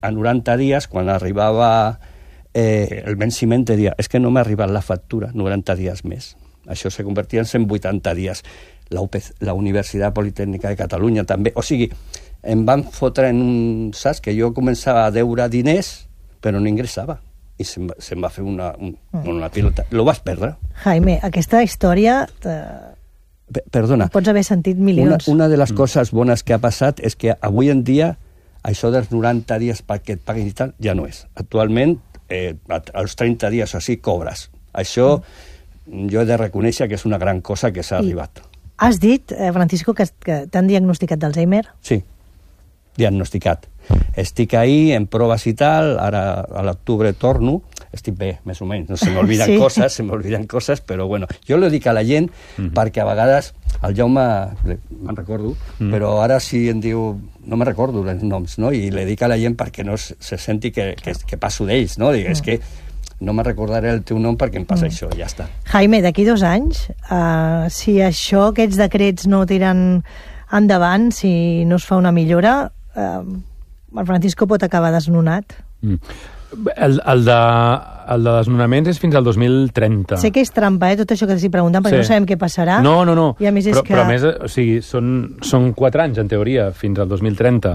a 90 dies, quan arribava el venciment, deia, és que no m'ha arribat la factura, 90 dies més. Això se convertia en 180 dies. La Universitat Politècnica de Catalunya també. O sigui, em van fotre en un... Saps? Que jo començava a deure diners, però no ingressava. I se'm va fer una pilota. Lo vas perdre. Jaime, aquesta història... Perdona. Pots haver sentit milions. Una de les coses bones que ha passat és que avui en dia això dels 90 dies perquè et paguin i tal ja no és. Actualment, als 30 dies o així cobres. Això jo he de reconèixer que és una gran cosa que s'ha arribat. Has dit, Francisco, que t'han diagnosticat d'Alzheimer? Sí, diagnosticat. Estic ahí en proves i tal, ara a l'octubre torno, estic bé, més o menys, no se m'olviden coses, però bueno, jo li dic a la gent perquè a vegades el Jaume, me'n recordo, però ara sí em diu, no me'n recordo els noms, no? I li dic a la gent perquè no se senti que passo d'ells, no? Dic, és que no me'n recordaré el teu nom perquè em passa això, ja està. Jaime, d'aquí 2 anys, si aquests decrets no tiren endavant, si no es fa una millora, el Francisco pot acabar desnonat. El de desnonaments és fins al 2030. Sé que és trampa, tot això que t'estic preguntant, perquè no sabem què passarà. No. I a més és però a més, o sigui, són 4 anys, en teoria, fins al 2030.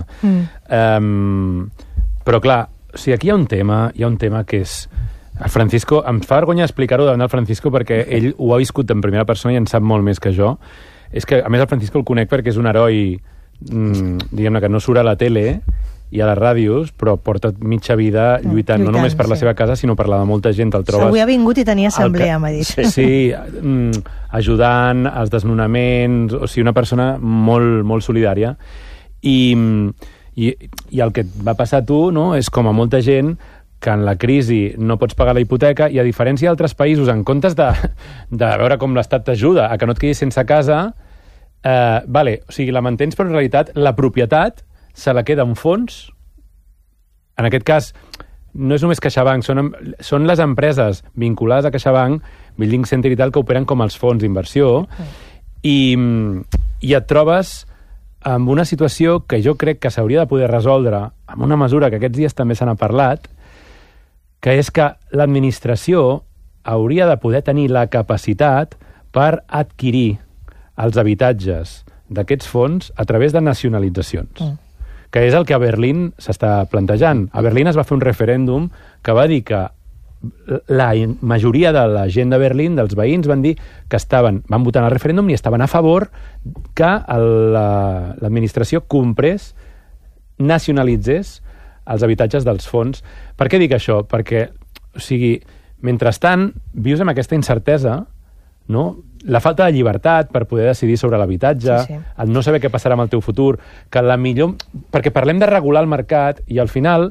Però, clar, o sigui, aquí hi ha un tema que és... El Francisco, em fa vergonya explicar-ho davant del Francisco perquè ell ho ha viscut en primera persona i en sap molt més que jo. És que, a més, el Francisco el conec perquè és un heroi, diguem-ne, que no surt a la tele i a les ràdios, però porta mitja vida lluitant no només per la seva casa, sinó per la de molta gent. Avui ha vingut i tenia assemblea, m'ha dit. Sí, ajudant als desnonaments, o sigui, una persona molt, molt solidària. I el que et va passar a tu, no?, és com a molta gent que en la crisi no pots pagar la hipoteca i a diferència d'altres països, en comptes de veure com l'Estat t'ajuda a que no et quedis sense casa, o sigui, la mantens, però en realitat la propietat se la queda un fons. En aquest cas, no és només CaixaBank, són les empreses vinculades a CaixaBank, Building Center i tal, que operen com els fons d'inversió, i et trobes amb una situació que jo crec que s'hauria de poder resoldre amb una mesura que aquests dies també se n'ha parlat, que és que l'administració hauria de poder tenir la capacitat per adquirir els habitatges d'aquests fons a través de nacionalitzacions. Que és el que a Berlín s'està plantejant. A Berlín es va fer un referèndum que va dir que la majoria de la gent de Berlín, dels veïns, van dir que van votar en el referèndum i estaven a favor que l'administració comprés, nacionalitzés els habitatges dels fons. Per què dic això? Perquè, o sigui, mentrestant, vius amb aquesta incertesa, no? La falta de llibertat per poder decidir sobre l'habitatge, el no saber què passarà amb el teu futur, que la millor... Perquè parlem de regular el mercat i al final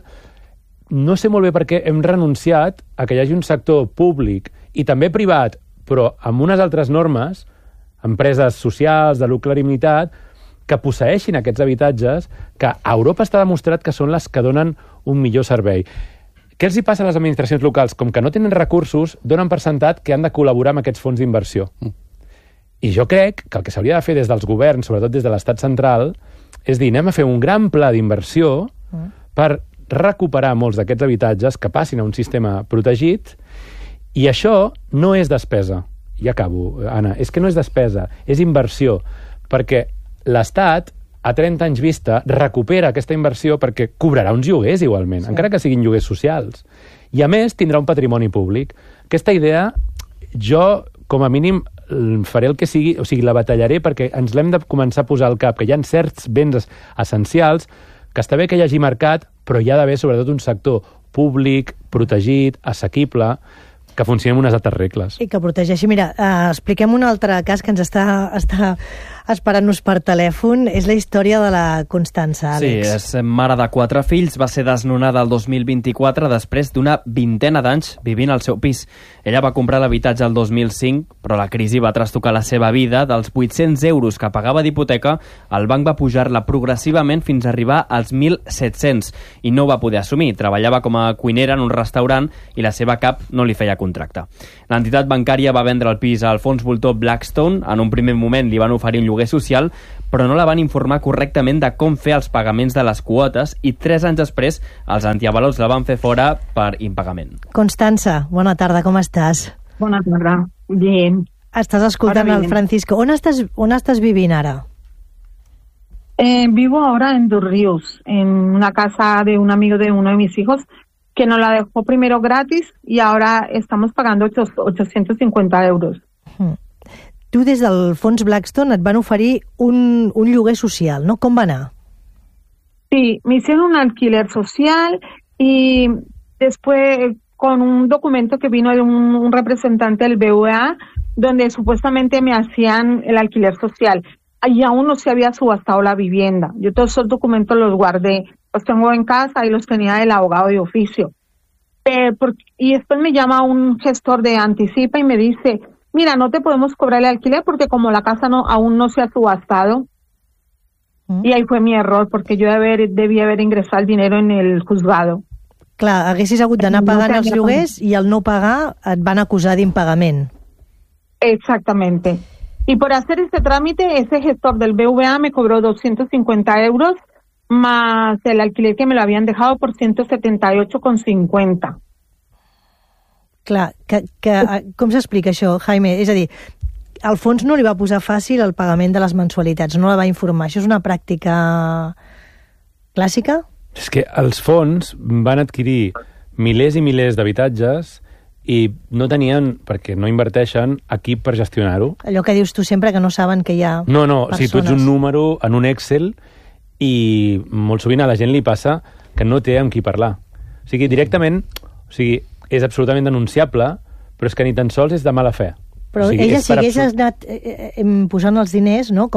no sé molt bé per què hem renunciat a que hi hagi un sector públic i també privat, però amb unes altres normes, empreses socials, de lucre limitat, que posseeixin aquests habitatges que a Europa està demostrat que són les que donen un millor servei. Què els hi passa a les administracions locals? Com que no tenen recursos, donen per sentat que han de col·laborar amb aquests fons d'inversió. I jo crec que el que s'hauria de fer des dels governs, sobretot des de l'estat central, és dir, anem a fer un gran pla d'inversió per recuperar molts d'aquests habitatges que passin a un sistema protegit, i això no és despesa. I acabo, Anna. És que no és despesa, és inversió, perquè l'Estat, a 30 anys vista, recupera aquesta inversió perquè cobrarà uns lloguers igualment, encara que siguin lloguers socials. I, a més, tindrà un patrimoni públic. Aquesta idea, jo, com a mínim, faré el que sigui, o sigui, la batallaré perquè ens l'hem de començar a posar al cap, que hi ha certs béns essencials, que està bé que hi hagi mercat, però hi ha d'haver, sobretot, un sector públic, protegit, assequible, que funcioni amb unes altres regles. I que protegeixi. Mira, expliquem un altre cas que ens està esperant-nos per telèfon. És la història de la Constança, Àlex. Sí, és mare de 4 fills, va ser desnonada el 2024 després d'una vintena d'anys vivint al seu pis. Ella va comprar l'habitatge el 2005, però la crisi va trastocar la seva vida. Dels 800 euros que pagava d'hipoteca, el banc va pujar-la progressivament fins a arribar als 1.700 i no ho va poder assumir. Treballava com a cuinera en un restaurant i la seva cap no li feia contracte. L'entitat bancària va vendre el pis al fons voltor Blackstone. En un primer moment li van oferir un lloguer lloguer social, però no la van informar correctament de com fer els pagaments de les quotes i 3 anys després els antiavalots la van fer fora per impagament. Constança, bona tarda, com estàs? Bona tarda, bien. Estàs escoltant el Francisco. On estàs vivint ara? Vivo ahora en Dos Ríos, en una casa de un amigo de uno de mis hijos, que nos la dejó primero gratis y ahora estamos pagando 850 euros. Tu des del fons Blackstone et van oferir un lloguer social, no? Com va anar? Sí, me hicieron un alquiler social y después con un documento que vino de un representante del BVA, donde supuestamente me hacían el alquiler social. Y aún no se había subastado la vivienda. Yo todos esos documentos los guardé, los tengo en casa y los tenía del abogado de oficio. Y después me llama un gestor de Anticipa y me dice, mira, no te podemos cobrar el alquiler porque como la casa aún no se ha subastado. Y ahí fue mi error, porque yo debía haber ingresado el dinero en el juzgado. Clar, haguessis hagut d'anar pagant els lloguers i al no pagar et van acusar d'impagament. Exactamente. Y por hacer este trámite, ese gestor del BVA me cobró 250 euros más el alquiler que me lo habían dejado por 178,50. Clar, com s'explica això, Jaime? És a dir, al fons no li va posar fàcil el pagament de les mensualitats, no la va informar. Això és una pràctica clàssica? És que els fons van adquirir milers i milers d'habitatges i no tenien, perquè no inverteixen, equip per gestionar-ho. Allò que dius tu sempre, que no saben que hi ha No, persones. o sigui, tu ets un número en un Excel i molt sovint a la gent li passa que no té amb qui parlar. O sigui, directament, és absolutament denunciable, però és que ni tan sols és de mala fe. Però ella, si hagués anat posant els diners, no?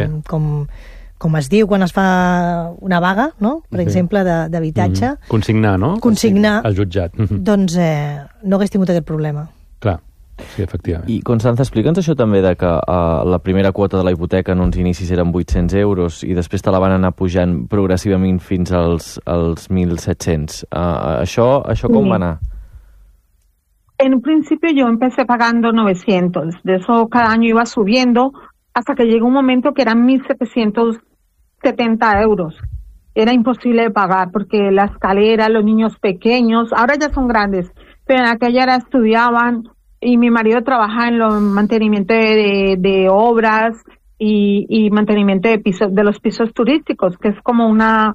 Com es diu quan es fa una vaga, no? Per exemple, d'habitatge. Consignar, no? Consignar. Al jutjat. Doncs no hagués tingut aquest problema. Clar, sí, efectivament. I, Constança, explica'ns això també de que la primera quota de la hipoteca en uns inicis eren 800 euros i després te la van anar pujant progressivament fins als 1.700. Això com va anar? En un principio yo empecé pagando 900. De eso cada año iba subiendo hasta que llegó un momento que eran 1.770 euros. Era imposible de pagar porque la escalera, los niños pequeños, ahora ya son grandes, pero en aquella era estudiaban y mi marido trabaja en el mantenimiento de obras y mantenimiento de los pisos turísticos, que es como una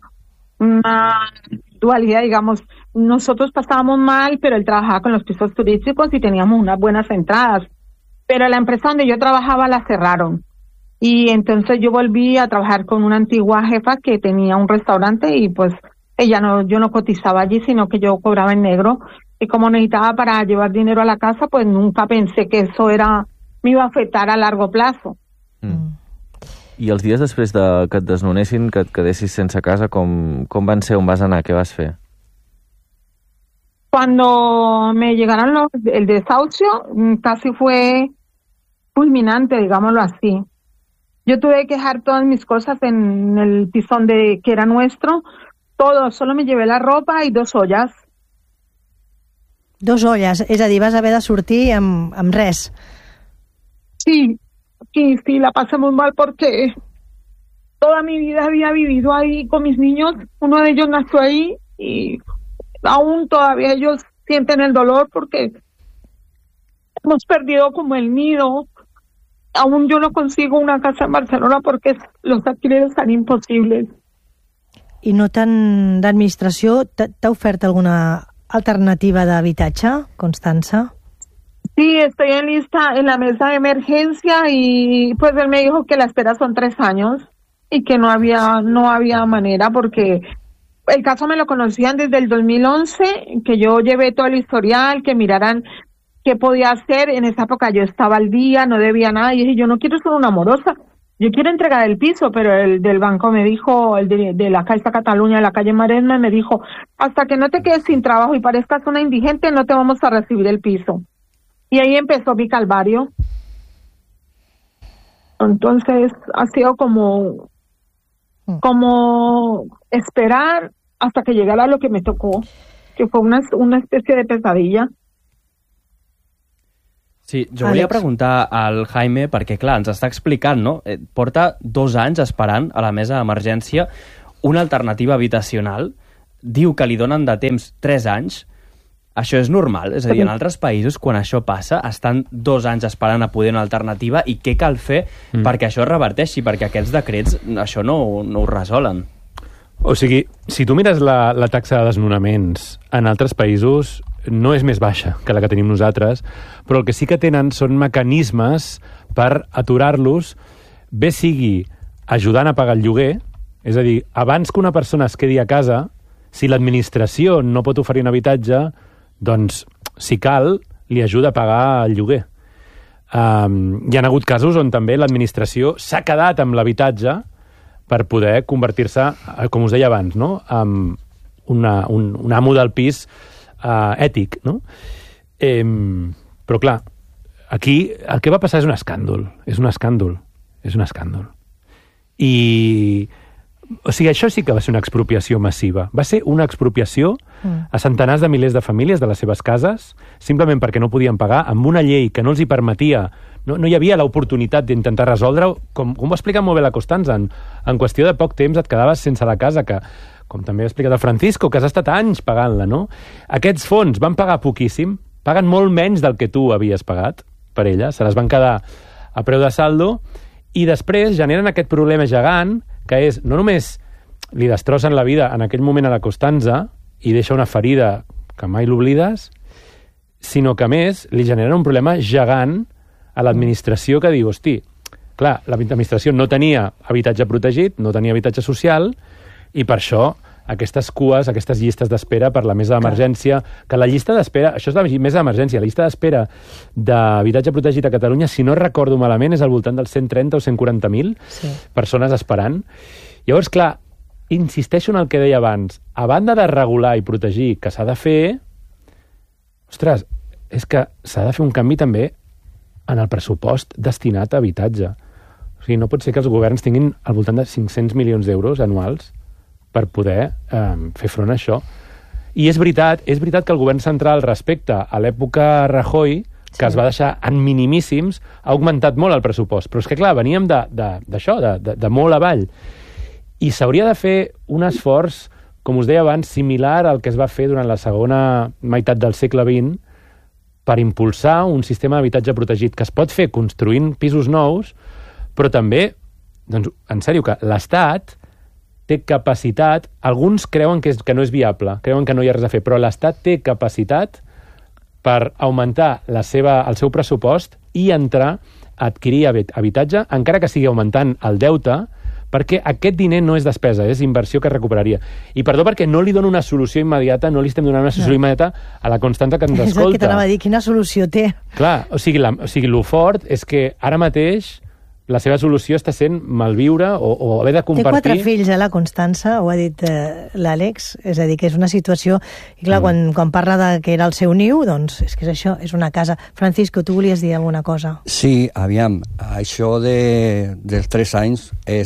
dualidad, digamos. Nosotros pasábamos mal, pero él trabajaba con los pisos turísticos y teníamos unas buenas entradas. Pero la empresa donde yo trabajaba la cerraron. Y entonces yo volví a trabajar con una antigua jefa que tenía un restaurante y pues yo no cotizaba allí, sino que yo cobraba en negro. Y como necesitaba para llevar dinero a la casa, pues nunca pensé que eso me iba a afectar a largo plazo. I els dies després que et desnonessin, que et quedessis sense casa, com van ser? On vas anar? Què vas fer? Cuando me llegaron el desahucio, casi fue fulminante, digámoslo así. Yo tuve que dejar todas mis cosas en el pisón que era nuestro, todo, solo me llevé la ropa y 2 ollas. 2 olles, és a dir, vas haver de sortir amb res. Sí, la pasé muy mal porque toda mi vida había vivido ahí con mis niños, uno de ellos nació ahí y aún todavía ellos sienten el dolor porque hemos perdido como el nido. Aún yo no consigo una casa en Barcelona porque los alquileres están imposibles. I no tant d'administració, t'ha ofert alguna alternativa d'habitatge, Constança? Sí, estoy en la mesa de emergencia y pues él me dijo que la espera son 3 años y que no había manera porque el caso me lo conocían desde el 2011, que yo llevé todo el historial, que miraran qué podía hacer. En esa época yo estaba al día, no debía nada, y dije, yo no quiero ser una morosa, yo quiero entregar el piso, pero el del banco me dijo, el de la Caixa Cataluña, de la calle Maresme, me dijo, hasta que no te quedes sin trabajo y parezcas una indigente, no te vamos a recibir el piso. Y ahí empezó mi calvario. Entonces ha sido como esperar hasta que llegara lo que me tocó, que fue una especie de pesadilla. Sí, jo volia preguntar al Jaime, perquè clar, ens està explicant, no? Porta 2 anys esperant a la mesa d'emergència una alternativa habitacional, diu que li donen de temps 3 anys. Això és normal? És a dir, en altres països, quan això passa, estan 2 anys esperant a poder una alternativa, i què cal fer perquè això es reverteixi, perquè aquests decrets això no ho resolen? O sigui, si tu mires la taxa de desnonaments en altres països, no és més baixa que la que tenim nosaltres, però el que sí que tenen són mecanismes per aturar-los, bé sigui ajudant a pagar el lloguer, és a dir, abans que una persona es quedi a casa, si l'administració no pot oferir un habitatge, doncs, si cal, li ajuda a pagar el lloguer. Hi ha hagut casos on també l'administració s'ha quedat amb l'habitatge per poder convertir-se, com us deia abans, no?, en un amo del pis ètic, no? Però clar, aquí el que va passar és un escàndol. I, o sigui, això sí que va ser una expropiació massiva. Va ser una expropiació a centenars de milers de famílies de les seves cases, simplement perquè no podien pagar, amb una llei que no els hi permetia. No hi havia l'oportunitat d'intentar resoldre-ho, com ho ha explicat molt bé la Constanza, en qüestió de poc temps et quedaves sense la casa, que, com també ha explicat el Francisco, que has estat anys pagant-la, no? Aquests fons van pagar poquíssim, paguen molt menys del que tu havies pagat per ella, se les van quedar a preu de saldo, i després generen aquest problema gegant, que és, no només li destrossen la vida en aquell moment a la Constanza, i deixa una ferida que mai l'oblides, sinó que, a més, li generen un problema gegant a l'administració, que diu, hosti, clar, l'administració no tenia habitatge protegit, no tenia habitatge social, i per això aquestes cues, aquestes llistes d'espera per la mesa d'emergència, que la llista d'espera, això és la mesa d'emergència, la llista d'espera d'habitatge protegit a Catalunya, si no recordo malament, és al voltant dels 130 o 140.000 persones esperant. Llavors, clar, insisteixo en el que deia abans, a banda de regular i protegir, que s'ha de fer, ostres, és que s'ha de fer un canvi també en el pressupost destinat a habitatge. O sigui, no pot ser que els governs tinguin al voltant de 500 milions d'euros anuals per poder fer front a això. I és veritat que el govern central, respecte a l'època Rajoy, que es va deixar en minimíssims, ha augmentat molt el pressupost. Però és que, clar, veníem d'això, de molt avall. I s'hauria de fer un esforç, com us deia abans, similar al que es va fer durant la segona meitat del segle XX, per impulsar un sistema d'habitatge protegit, que es pot fer construint pisos nous, però també, doncs, en sèrio, que l'Estat té capacitat, alguns creuen que no és viable, creuen que no hi ha res a fer, però l'Estat té capacitat per augmentar el seu pressupost i entrar a adquirir habitatge, encara que sigui augmentant el deute, perquè aquest diner no és despesa, és inversió que recuperaria. I perdó perquè no li dono una solució immediata, no li estem donant una solució immediata a la Constanza que ens escolta. És el que t'anava a dir, quina solució té? Clar, o sigui, lo fort és que ara mateix la seva solució està sent malviure o haver de compartir... Té 4 fills, la Constanza, ho ha dit l'Àlex, és a dir, que és una situació... I clar, quan parla de que era el seu niu, doncs és que és això, és una casa. Francisco, tu volies dir alguna cosa? Sí, aviam, això dels 3 anys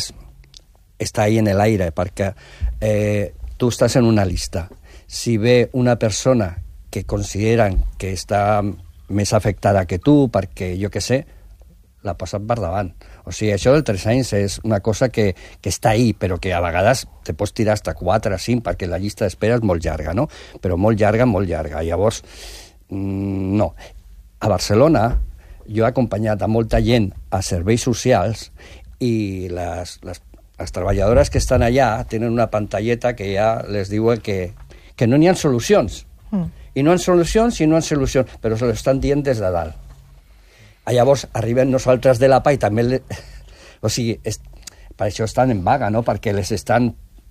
està ahí en l'aire, perquè tu estàs en una llista. Si ve una persona que consideren que està més afectada que tu, perquè jo què sé, la passen per davant. O sigui, això del 3 anys és una cosa que està ahí, però que a vegades te pots tirar hasta 4 o 5, perquè la llista d'espera és molt llarga, no? Però molt llarga. Llavors, no. A Barcelona, jo he acompanyat a molta gent a serveis socials i les treballadores que estan allà tenen una pantalleta que ja les diuen que no n'hi ha solucions. I no hi ha solucions, però se l'estan dient des de dalt. Llavors arribem nosaltres de la PA i també... O sigui, per això estan en vaga, no? Perquè les estan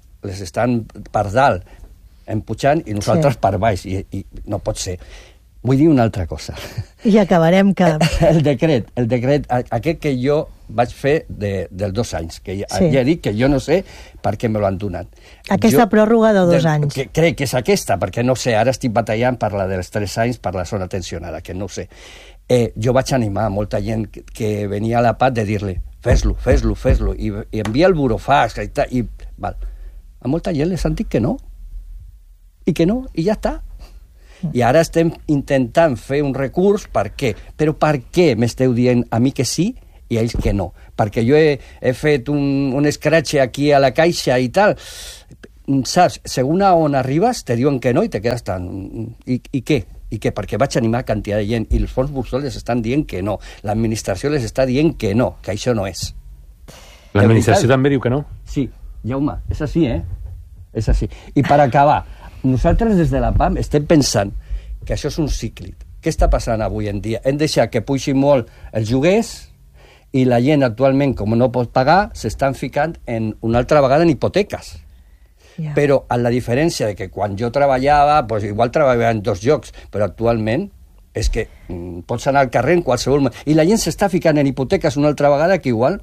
per dalt empujant i nosaltres per baix. I no pot ser. Vull dir una altra cosa. I acabarem que... El decret, aquest que jo vaig fer dels 2 anys, que ja he dit que jo no sé per què me l'han donat. Aquesta pròrroga de 2 anys. Crec que és aquesta, perquè no sé, ara estic batallant per la dels 3 anys per la zona tensionada, que no sé. Jo vaig animar a molta gent que venia a la PAT de dir-li fes-lo, i envia el burofax, i val. A molta gent les han dit que no, i ja està. I ara estem intentant fer un recurs, per què? Però per què m'esteu dient a mi que sí i a ells que no? Perquè jo he fet un escratxe aquí a la caixa i tal, saps? Según a on arribes te diuen que no i te quedes tan... I què? I què? Perquè vaig animar quantitat de gent i els fons Bursol les estan dient que no, l'administració les està dient que no, que això no és. L'administració també diu que no? Sí, Jaume, és així, És així. I per acabar, nosaltres des de la PAM estem pensant que això és un cíclic. Què està passant avui en dia? Hem deixat que puixin molt els lloguers i la gent actualment, com no pot pagar, s'estan ficant una altra vegada en hipoteques. Yeah. Però amb la diferència de que quan jo treballava, pues igual treballava en 2 llocs, però actualment és que pots anar al carrer en qualsevol moment. I la gent s'està ficant en hipoteques una altra vegada que igual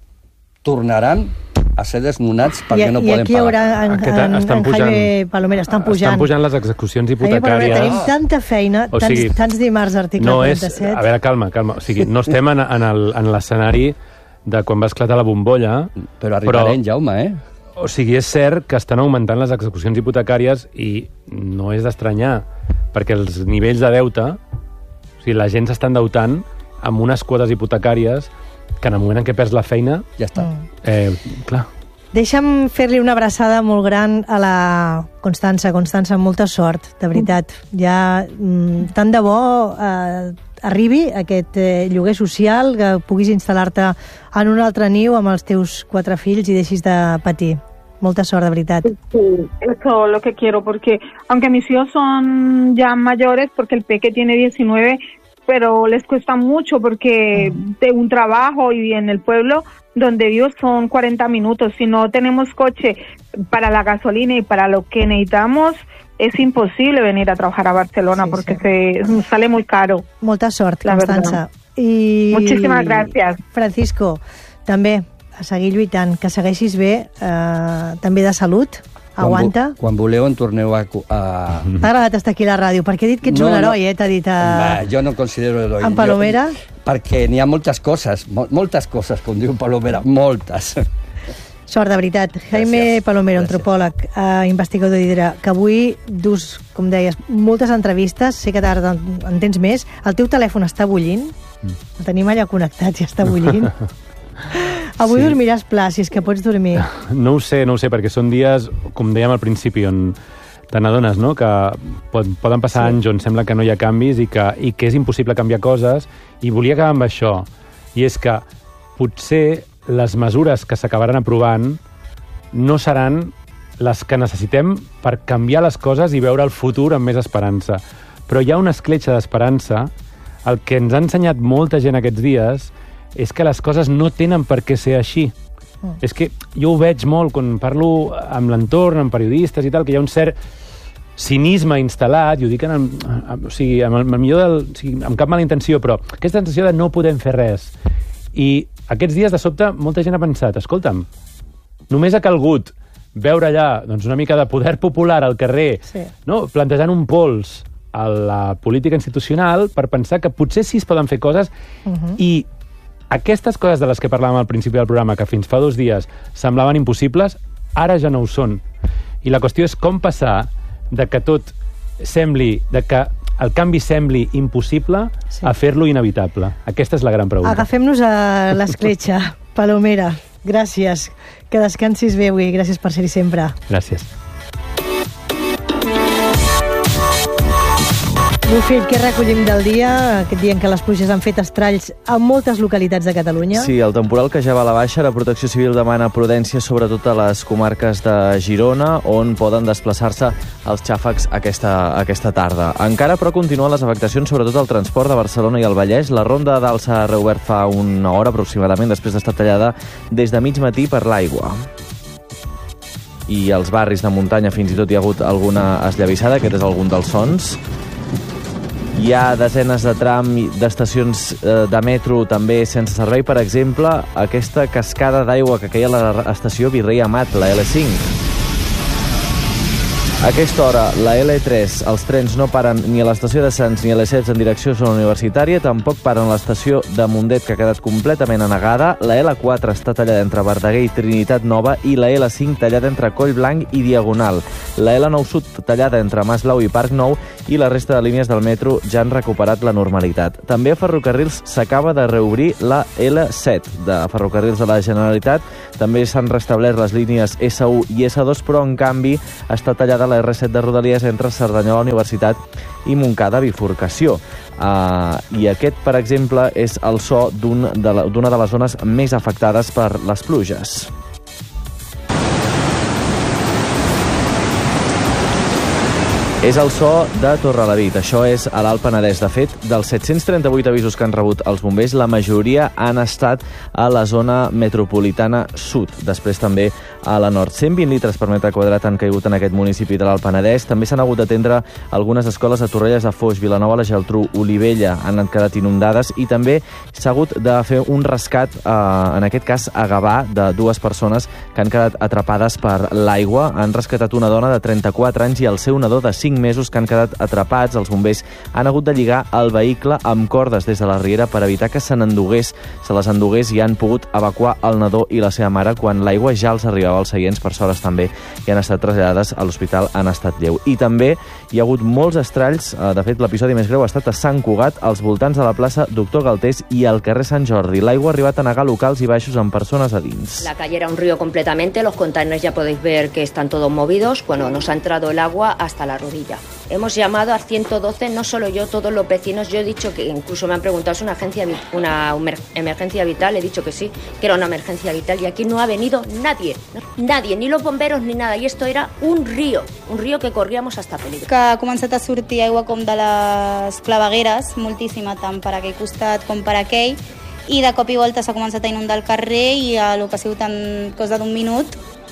tornaran a ser desnonats perquè no poden pagar. I aquí hi haurà en Jaime Palomera, estan pujant. Estan pujant les execucions hipotecàries. Tenim tanta feina, tants dimarts article 37. A veure, calma. O sigui, no estem en l'escenari de quan va esclatar la bombolla. Però arribarem, Jaume, O sigui, és cert que estan augmentant les execucions hipotecàries i no és d'estranyar, perquè els nivells de deute, o sigui, la gent s'està endeutant amb unes quotes hipotecàries que en el moment en què perds la feina... Ja està. Clar. Deixa'm fer-li una abraçada molt gran a la Constança. Constança, molta sort, de veritat. Ja, tant de bo arribi aquest lloguer social, que puguis instal·lar-te en un altre niu amb els teus 4 fills i deixis de patir. Molta sort, de veritat. Sí, eso es lo que quiero, porque aunque mis hijos son ya mayores, porque el peque tiene 19, pero les cuesta mucho porque de un trabajo y en el pueblo donde vivo son 40 minutos. Si no tenemos coche para la gasolina y para lo que necesitamos, es imposible venir a trabajar a Barcelona porque se sale muy caro. Molta sort, Constança. Muchísimas gracias. Francisco, també a seguir lluitant, que segueixis bé, també de salut. Aguanta. Quan voleu en torneu a... T'ha agradat estar aquí a la ràdio, perquè he dit que ets un heroi, t'ha dit... Jo no considero heroi. En Palomera? Perquè n'hi ha moltes coses, com diu Palomera, moltes. Sort, de veritat. Jaime Palomero, antropòleg, investigador d'Hidra, que avui dus, com deies, moltes entrevistes, sé que ara en tens més. El teu telèfon està bullint? El tenim allà connectat i està bullint? Avui dormiràs pla, si és que pots dormir. No ho sé, perquè són dies, com dèiem al principi, on te n'adones, no?, que poden passar anys on sembla que no hi ha canvis i que és impossible canviar coses, i volia acabar amb això, i és que potser les mesures que s'acabaran aprovant no seran les que necessitem per canviar les coses i veure el futur amb més esperança. Però hi ha una escletxa d'esperança. El que ens ha ensenyat molta gent aquests dies és que les coses no tenen per què ser així. És que jo ho veig molt quan parlo amb l'entorn, amb periodistes i tal, que hi ha un cert cinisme instal·lat, i ho dic amb cap mala intenció, però aquesta sensació de no podem fer res. I aquests dies, de sobte, molta gent ha pensat, escolta'm, només ha calgut veure allà una mica de poder popular al carrer, no? Plantejant un pols a la política institucional per pensar que potser sí es poden fer coses, i aquestes coses de les que parlàvem al principi del programa, que fins fa 2 dies semblaven impossibles, ara ja no ho són. I la qüestió és com passar de que tot sembli, de que el canvi sembli impossible a fer-lo inevitable. Aquesta és la gran pregunta. Agafem-nos a l'escletxa. Palomera, gràcies. Que descansis bé avui. Gràcies per ser-hi sempre. Gràcies. Bufill, què recollim del dia? Aquest dia en què les pluges han fet estralls a moltes localitats de Catalunya. Sí, el temporal que ja va a la baixa, la Protecció Civil demana prudència sobretot a les comarques de Girona, on poden desplaçar-se els xàfecs aquesta tarda. Encara, però, continuen les afectacions sobretot al transport de Barcelona i el Vallès. La ronda d'Alt s'ha reobert fa una hora aproximadament, després d'estar tallada des de mig matí per l'aigua. I als barris de muntanya fins i tot hi ha hagut alguna esllavissada, aquest és algun dels sons. Hi ha desenes de d'estacions de metro també sense servei. Per exemple, aquesta cascada d'aigua que queia a l'estació Virrei Amat, la L5. A aquesta hora, la L3, els trens no paren ni a l'estació de Sants ni a l'E16 en direcció a zona universitària, tampoc paren a l'estació de Mundet, que ha quedat completament anegada. La L4 està tallada entre Verdaguer i Trinitat Nova i la L5 tallada entre Collblanc i Diagonal. La L9 Sud tallada entre Mas Blau i Parc Nou i la resta de línies del metro ja han recuperat la normalitat. També a Ferrocarrils s'acaba de reobrir la L7 de Ferrocarrils de la Generalitat. També s'han restablert les línies S1 i S2, però en canvi està tallada la R7 de Rodalies entre Cerdanyola Universitat i Montcada Bifurcació. I aquest, per exemple, és el so d'una de les zones més afectades per les pluges. És el so de Torrelavit. Això és a l'Alt Penedès. De fet, dels 738 avisos que han rebut els bombers, la majoria han estat a la zona metropolitana sud. Després també a la nord. 120 litres per metre quadrat han caigut en aquest municipi de l'Alt Penedès. També s'han hagut d'atendre algunes escoles a Torrelles de Foix, Vilanova, la Geltrú, Olivella. Han quedat inundades i també s'ha hagut de fer un rescat, en aquest cas a Gavà, de dues persones que han quedat atrapades per l'aigua. Han rescatat una dona de 34 anys i el seu nadó de 5 mesos que han quedat atrapats. Els bombers han hagut de lligar el vehicle amb cordes des de la riera per evitar que se les endugués i han pogut evacuar el nadó i la seva mare quan l'aigua ja els arribava als seients. Per sort també i han estat traslladades a l'hospital en estat lleu. I també hi ha hagut molts estralls. De fet, l'episodi més greu ha estat a Sant Cugat, als voltants de la plaça Doctor Galtés i al carrer Sant Jordi. L'aigua ha arribat a negar locals i baixos amb persones a dins. La calle era un río completamente, los containers ya podéis ver que están todos movidos. Bueno, nos ha entrado el agua hasta la rodilla. Hemos llamado al 112, no solo yo, todos los vecinos. Yo he dicho que, incluso me han preguntado, ¿es una emergencia vital? He dicho que sí, que era una emergencia vital, y aquí no ha venido nadie, nadie, ni los bomberos ni nada, i esto era un río que corríamos hasta peligro. Que ha començat a sortir aigua com de les clavegueres, moltíssima, tant per aquell costat com per aquell, i de cop i volta s'ha començat a inundar el carrer i el que ha sigut en cosa d'un minut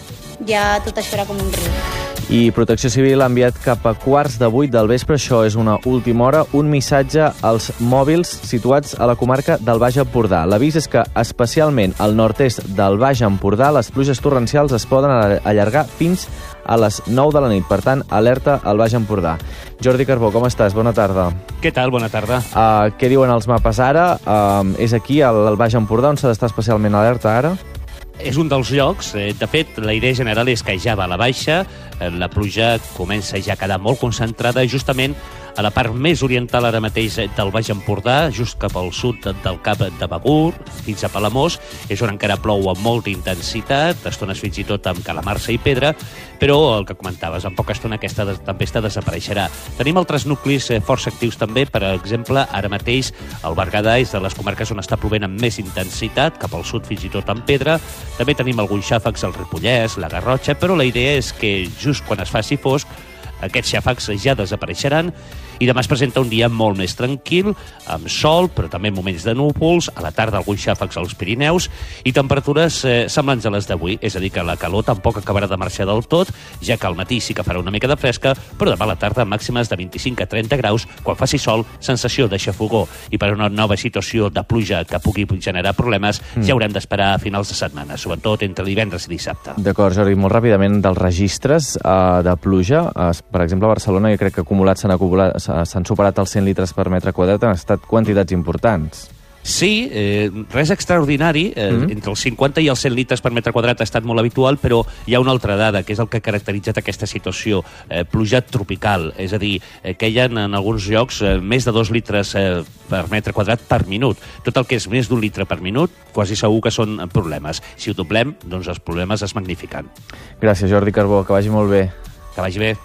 ja tot això era com un riu. I Protecció Civil ha enviat cap a 7:15 del vespre, això és una última hora, un missatge als mòbils situats a la comarca del Baix Empordà. L'avís és que, especialment al nord-est del Baix Empordà, les pluges torrencials es poden allargar fins a les 9 de la nit. Per tant, alerta al Baix Empordà. Jordi Carbó, com estàs? Bona tarda. Què tal? Bona tarda. Què diuen els mapes ara? És aquí, al Baix Empordà, on s'ha d'estar especialment alerta ara? És un dels llocs. De fet, la idea general és que ja va a la baixa, la pluja comença ja a quedar molt concentrada justament a la part més oriental ara mateix del Baix Empordà, just cap al sud del Cap de Begur, fins a Palamós, és on encara plou amb molta intensitat, estones fins i tot amb calamarsa i pedra, però el que comentaves, en poca estona aquesta tempesta desapareixerà. Tenim altres nuclis força actius també, per exemple, ara mateix el Berguedà és de les comarques on està plovent amb més intensitat, cap al sud fins i tot amb pedra. També tenim alguns xàfecs al Ripollès, la Garrotxa, però la idea és que just quan es faci fosc aquests xàfecs ja desapareixeran i demà es presenta un dia molt més tranquil, amb sol, però també moments de núvols, a la tarda alguns xàfecs als Pirineus i temperatures semblants a les d'avui, és a dir, que la calor tampoc acabarà de marxar del tot, ja que al matí sí que farà una mica de fresca, però demà a la tarda màximes de 25 a 30 graus, quan faci sol, sensació de xafogó. I per una nova situació de pluja que pugui generar problemes, ja haurem d'esperar a finals de setmana, sobretot entre divendres i dissabte. D'acord, Jordi, molt ràpidament dels registres de pluja. Per exemple, a Barcelona jo crec que s'han superat els 100 litres per metre quadrat, han estat quantitats importants. Sí, res extraordinari, entre els 50 i els 100 litres per metre quadrat ha estat molt habitual, però hi ha una altra dada, que és el que ha caracteritzat aquesta situació, pluja tropical, és a dir, que hi ha en alguns llocs més de 2 litres per metre quadrat per minut. Tot el que és més d'un litre per minut, quasi segur que són problemes. Si ho doblem, doncs els problemes es magnifiquen. Gràcies, Jordi Carbó, que vagi molt bé. Que vagi bé.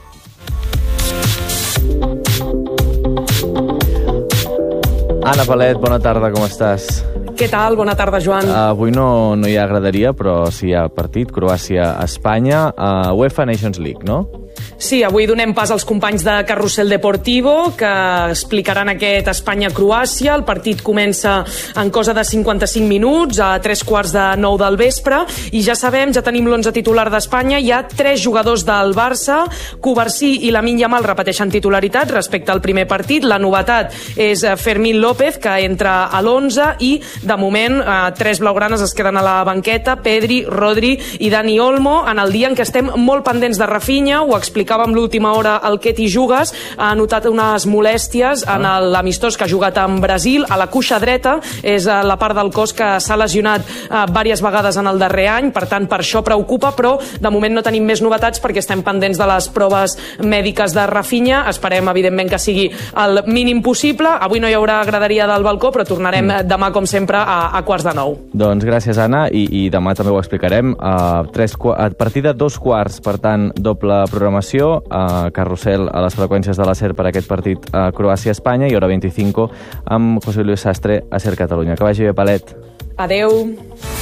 Anna Palet, bona tarda, com estàs? Què tal? Bona tarda, Joan. Avui no hi ha graderia, però sí hi ha partit, Croàcia-Espanya, UEFA Nations League, no? Sí, avui donem pas als companys de Carrusel Deportivo, que explicaran aquest Espanya-Croàcia. El partit comença en cosa de 55 minuts, a 8:45 del vespre, i ja sabem, ja tenim l'11 titular d'Espanya. Hi ha 3 jugadors del Barça, Cubarsí i Lamine Yamal repeteixen titularitat respecte al primer partit. La novetat és Fermín López, que entra a l'11, i de moment 3 blaugranes es queden a la banqueta, Pedri, Rodri i Dani Olmo, en el dia en què estem molt pendents de Rafinha. Ho explicava explicava amb l'última hora el Ketty Jugas, ha notat unes molèsties en l'amistós que ha jugat amb Brasil, a la cuixa dreta, és la part del cos que s'ha lesionat diverses vegades en el darrer any, per tant, per això preocupa, però de moment no tenim més novetats perquè estem pendents de les proves mèdiques de Rafinha. Esperem, evidentment, que sigui el mínim possible. Avui no hi haurà graderia del balcó, però tornarem demà, com sempre, a 8:45. Doncs gràcies, Anna, i demà també ho explicarem. A partir de 2:15, per tant, doble programació, carrusel a les freqüències de la SER per aquest partit a Croàcia-Espanya i hora 25 amb José Luis Sastre a SER Catalunya. Que vagi bé, Palet. Adeu.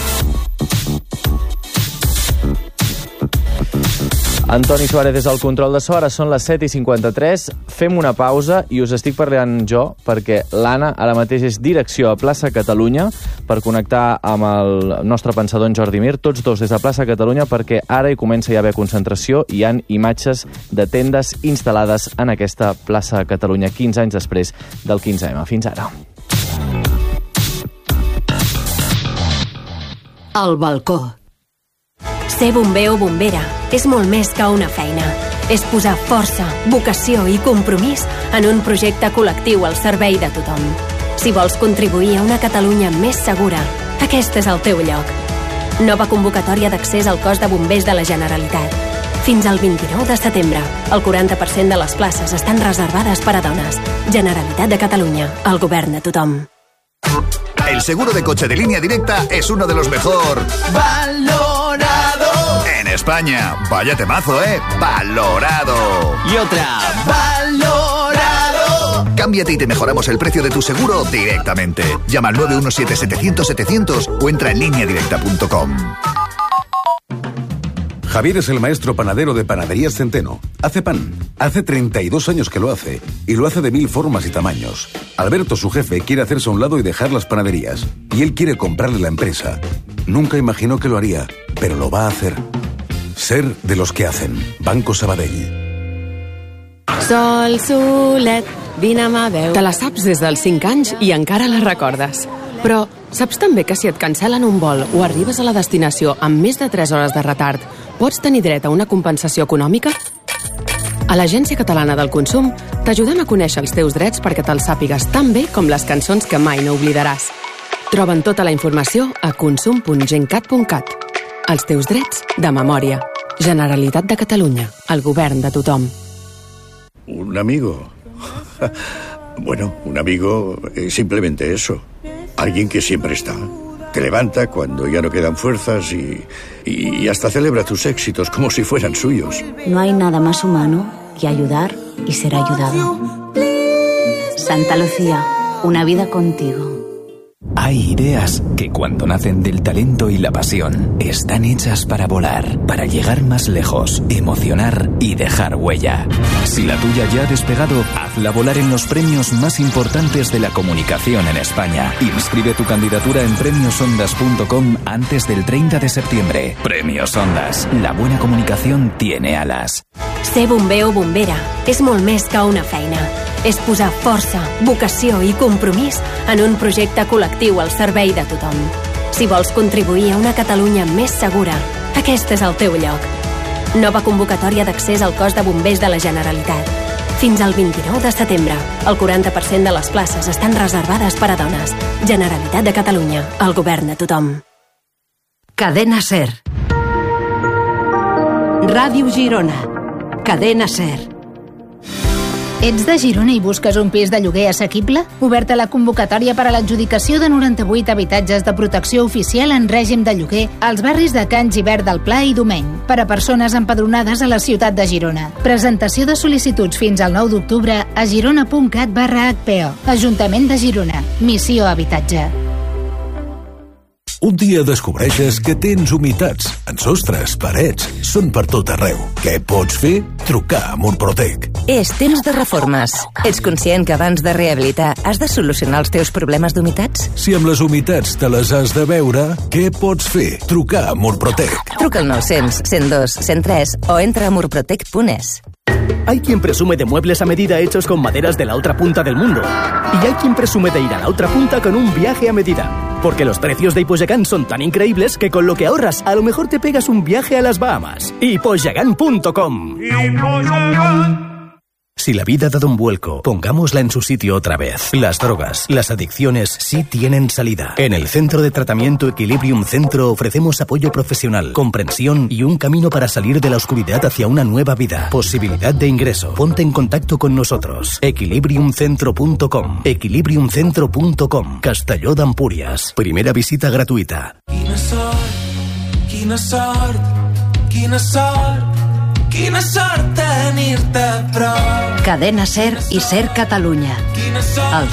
Antoni Suárez és el control de so, ara són les 7:53, fem una pausa i us estic parlant jo perquè l'Anna ara mateix és direcció a Plaça Catalunya per connectar amb el nostre pensador en Jordi Mir, tots dos des de Plaça Catalunya, perquè ara hi comença ja a haver concentració i hi ha imatges de tendes instal·lades en aquesta Plaça Catalunya 15 anys després del 15M. Fins ara. El balcó. Ser bomber o bombera és molt més que una feina. És posar força, vocació i compromís en un projecte col·lectiu al servei de tothom. Si vols contribuir a una Catalunya més segura, aquest és el teu lloc. Nova convocatòria d'accés al cos de bombers de la Generalitat. Fins al 29 de setembre, el 40% de les places estan reservades per a dones. Generalitat de Catalunya, el govern de tothom. El seguro de coche de Línea Directa es uno de los mejor valorado en España. Vaya temazo, ¿eh? Valorado. Y otra, valorado. Cámbiate y te mejoramos el precio de tu seguro directamente. Llama al 917-700-700 o entra en lineadirecta.com. Javier es el maestro panadero de Panaderías Centeno. Hace pan. Hace 32 años que lo hace. Y lo hace de 1000 formas y tamaños. Alberto, su jefe, quiere hacerse a un lado y dejar las panaderías. Y él quiere comprarle la empresa. Nunca imaginó que lo haría, pero lo va a hacer. Ser de los que hacen. Banco Sabadell. Sol, solet, vine a mà veu. Te la saps des dels 5 anys i encara la recordes. Però saps també que si et cancel·len un vol o arribes a la destinació amb més de 3 hores de retard, pots tenir dret a una compensació econòmica? A l'Agència Catalana del Consum t'ajudem a conèixer els teus drets perquè te'ls sàpigues tan bé com les cançons que mai no oblidaràs. Troben tota la informació a consum.gencat.cat. Els teus drets de memòria. Generalitat de Catalunya. El govern de tothom. Un amigo. Bueno, un amigo es simplemente eso. Alguien que siempre está. Te levanta cuando ya no quedan fuerzas y hasta celebra tus éxitos como si fueran suyos. No hay nada más humano que ayudar y ser ayudado. Santa Lucía, una vida contigo. Hay ideas que cuando nacen del talento y la pasión están hechas para volar, para llegar más lejos, emocionar y dejar huella. Si la tuya ya ha despegado, hazla volar en los premios más importantes de la comunicación en España. Inscribe tu candidatura en premiosondas.com antes del 30 de septiembre. Premios Ondas. La buena comunicación tiene alas. Ser bomber o bombera és molt més que una feina. És posar força, vocació i compromís en un projecte col·lectiu al servei de tothom. Si vols contribuir a una Catalunya més segura, aquest és el teu lloc. Nova convocatòria d'accés al cos de bombers de la Generalitat. Fins al 29 de setembre, el 40% de les places estan reservades per a dones. Generalitat de Catalunya, el govern de tothom. Cadena SER. Ràdio Girona. Cadena SER. Ets de Girona i busques un pis de lloguer assequible? Oberta la convocatòria per a l'adjudicació de 98 habitatges de protecció oficial en règim de lloguer als barris de Can Gibert del Pla i Domeny, per a persones empadronades a la ciutat de Girona. Presentació de sol·licituds fins al 9 d'octubre a girona.cat/HPO. Ajuntament de Girona. Missió Habitatge. Un dia descobreixes que tens humitats en sostres, parets, són per tot arreu. Què pots fer? Trucar a Murprotec. És temps de reformes. Ets conscient que abans de rehabilitar has de solucionar els teus problemes d'humitats? Si amb les humitats te les has de veure, què pots fer? Trucar a Murprotec. Truca al 900 102 103 o entra a murprotec.es. Hay quien presume de muebles a medida hechos con maderas de la otra punta del mundo. Y hay quien presume de ir a la otra punta con un viaje a medida. porque los precios de Hipogagant son tan increíbles que con lo que ahorras a lo mejor te pegas un viaje a las Bahamas. Hipogagant.com. Si la vida ha dado un vuelco, pongámosla en su sitio otra vez. Las drogas, las adicciones sí tienen salida. En el Centro de Tratamiento Equilibrium Centro ofrecemos apoyo profesional, comprensión y un camino para salir de la oscuridad hacia una nueva vida. Posibilidad de ingreso. Ponte en contacto con nosotros. Equilibriumcentro.com. Equilibriumcentro.com. Castelló d'Empúries. Primera visita gratuïta. Quina sort, quina sort. Quina sort tenir-te a prop. Cadena SER i SER Catalunya. Els